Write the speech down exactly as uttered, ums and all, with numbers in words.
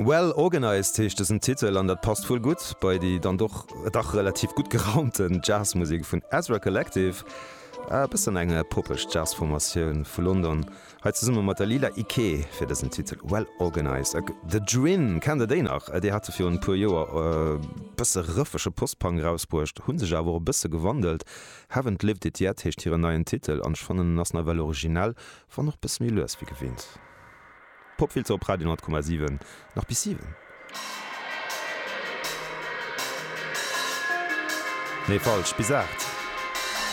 Well organized ist das ein Titel an dat passt voll gut bei die dann doch doch relativ gut geraumten Jazzmusik von Ezra Collective. Äh, bis an enge poppech Jazzformatioun vu London. Heiz summe mat der lila Ike fir dessen Titel well organized. De Drin kann der dé nach, Di hatte fir un puer Joer bësse rëffesche Postpang rausburcht, hunn sech awer bësse gewandelt, haven't lived it yet hecht hire neuen Titel an schwannen ass na well original war noch bis milles wie gewinnt. Popfilter op Radio neun Komma sieben nach bis sieben. Nee falsch, bis acht.